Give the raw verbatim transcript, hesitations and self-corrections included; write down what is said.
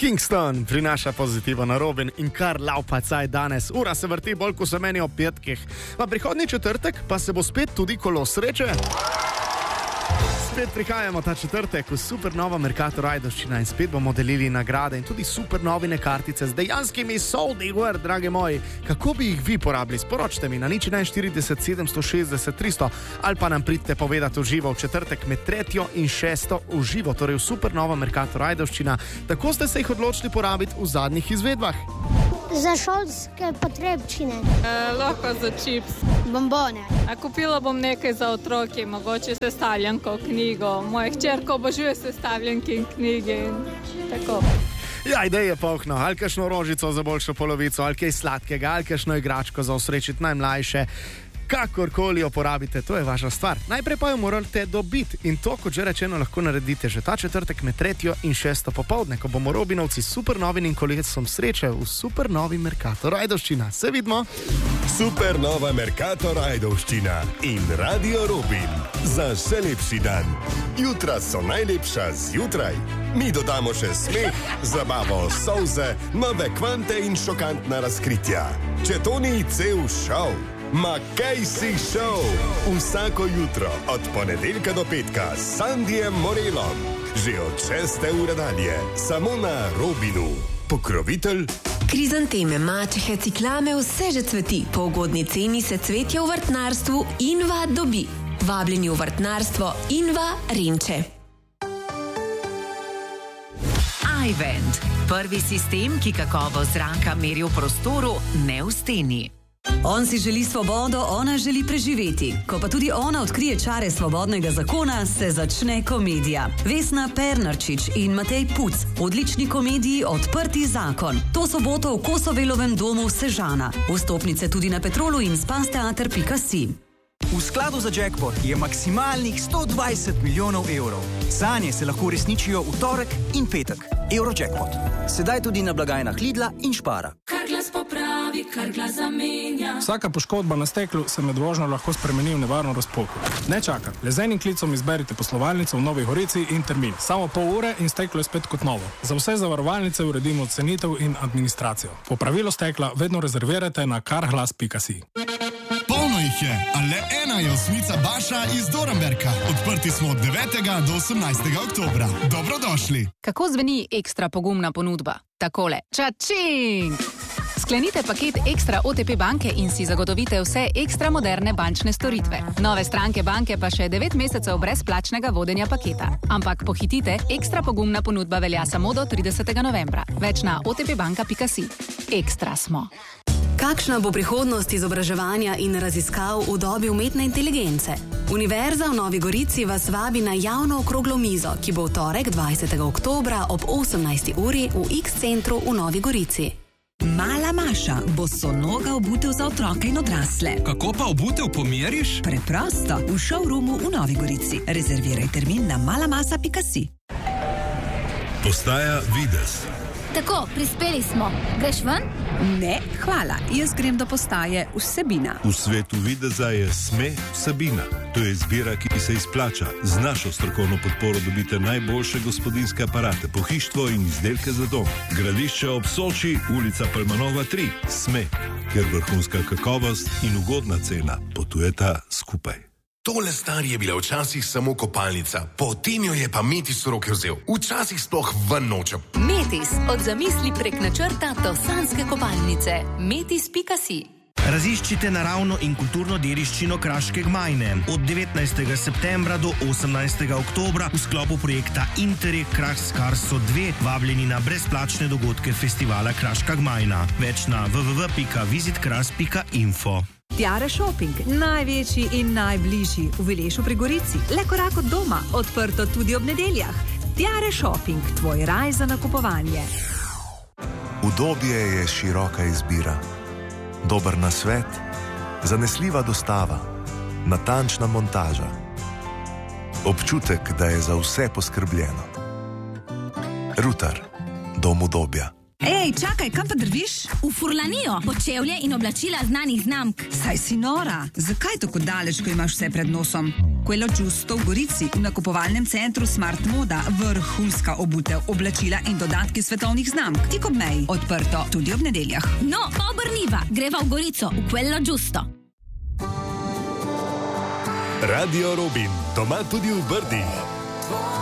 Kingston prinaša pozitivo na Robin in kar laupa caj danes. Ura se vrti bolj, ko se meni o petkih. Pa prihodnji četrtek pa se bo spet tudi kolo sreče. Spet prihajamo ta četrtek v Supernova Mercator Ajdovščina in spet bomo delili nagrade in tudi supernovine kartice z dejanskimi soldi, word, drage moji. Kako bi jih vi porabili? Sporočite mi na nič štirideset sedemsto šestdeset tristo ali pa nam pridite povedati v živo v četrtek med tretjo in šesto v živo, torej v Supernova Mercator Ajdovščina. Tako ste se jih odločili porabiti v zadnjih izvedbah. Za šolske potrebčine. E, lahko za čips. Bombone. A kupila bom nekaj za otroke, mogoče sestavljanko, knjigo. Moja hčerka obožuje sestavljanke in knjige in tako. Ja, idej je polkno. Ali kakšno rožico za boljšo polovico, ali kaj sladkega, ali kakšno igračko za osrečiti najmlajše. Kakorkoli jo porabite, to je vaša stvar. Najprej pa jo morate dobiti in to, kot že rečeno, lahko naredite že ta četrtek med tretjo in šesto popoldne, ko bomo Robinovci s supernovim kolesom sreče v Supernovi Mercator Ajdovščina. Se vidimo! Supernova Mercator Ajdovščina in Radio Robin. Za še lepši dan. Jutra so najlepša zjutraj. Mi dodamo še smeh, zabavo, solze, nove kvante in šokantna razkritja. Če to ni cel šov, ma kaj si šov? Vsako jutro od ponedeljka do petka s Sandijem Morelom. Že od šeste ure dalje, samo na Robinu. Pokrovitelj Krizanteme, mačehe, ciklame, vse že cveti. Po ugodni ceni se cvetje v vrtnarstvu Inva dobi. Vabljeni v vrtnarstvo Inva Renče. iVent. Prvi sistem, ki kakovost zraka meri v prostoru, ne v steni. On si želi svobodo, ona želi preživeti. Ko pa tudi ona odkrije čare svobodnega zakona, se začne komedija. Vesna Pernarčič in Matej Puc, odlični komediji Odprti zakon. To soboto v Kosovelovem domu Sežana. Vstopnice tudi na Petrolu in spasteater pika si. V skladu za jackpot je maksimalnih sto dvajset milijonov evrov. Sanje se lahko resničijo v torek in petek. Eurojackpot. Sedaj tudi na blagajnah Lidla in Špara. Kar glas popravi, kar glas zamenja. Vsaka poškodba na steklu se med vožnjo lahko spremeni v nevarno razpoko. Ne čakaj, le z enim klicom izberite poslovalnico v Novi Gorici in termin. Samo pol ure in steklo je spet kot novo. Za vse zavarovalnice uredimo cenitev in administracijo. Popravilo stekla vedno rezervirajte na karglas pika si. Polno jih je, a le ena je osmica Baša iz Dorenberka. Odprti smo od devetega do osemnajstega oktobra. Dobrodošli. Kako zveni ekstra pogumna ponudba? Takole. Čačing! Sklenite paket Ekstra O T P banke in si zagotovite vse ekstra moderne bančne storitve. Nove stranke banke pa še devet mesecev brezplačnega vodenja paketa. Ampak pohitite, ekstra pogumna ponudba velja samo do tridesetega novembra. Več na o t p banka pika si. Ekstra smo. Kakšna bo prihodnost izobraževanja in raziskav v dobi umetne inteligence? Univerza v Novi Gorici vas vabi na javno okroglo mizo, ki bo v torek dvajsetega oktobra ob osemnajsti uri v X-centru v Novi Gorici. Mala Maša bo sonoga obutev za otroke in odrasle. Kako pa obutev pomeriš? Preprosto, v showroomu v Novi Gorici. Rezerviraj termin na malamasa pika si. Postaja Vides. Tako, prispeli smo. Greš ven? Ne, hvala. Jaz grem do postaje Vsebina. V svetu videza je Sme Vsebina. To je izbira, ki se izplača. Z našo strokovno podporo dobite najboljše gospodinjske aparate, pohištvo in izdelke za dom. Gradišče ob Soči, ulica Palmanova tri. Sme, kjer vrhunska kakovost in ugodna cena potujeta skupaj. Tole star je bila včasih samo kopalnica, potem jo je pa Metis v roke vzel. Včasih sploh ven nočem. Metis, od zamisli prek načrta do sanjske kopalnice. metis pika si. Raziščite naravno in kulturno dediščino Kraške gmajne. Od devetnajstega septembra do osemnajstega oktobra v sklopu projekta Interreg Kraškarso dve vabljeni na brezplačne dogodke festivala Kraška gmajna. Več na w w w pika visit kras pika info. Tiare Shopping, največji in najbližji v Vilešu pri Gorici. Le korak od doma, odprto tudi ob nedeljah. Tiare Shopping, tvoj raj za nakupovanje. Udobje je široka izbira. Dober nasvet, zanesljiva dostava, natančna montaža. Občutek, da je za vse poskrbljeno. Rutar, dom udobja. Ej, čakaj, kam pa drviš? V Furlanijo, počevlje in oblačila znanih znamk. Saj si nora. Zakaj tako daleč, ko imaš vse pred nosom? Quello Giusto v Gorici, v nakupovalnem centru Smart Moda, vrhunska obutev, oblačila in dodatki svetovnih znamk. Tik ob meji, odprto tudi ob nedeljah. No, pa obrniva, greva v Gorico, v Quello Giusto. Radio Robin, doma tudi v Brdih.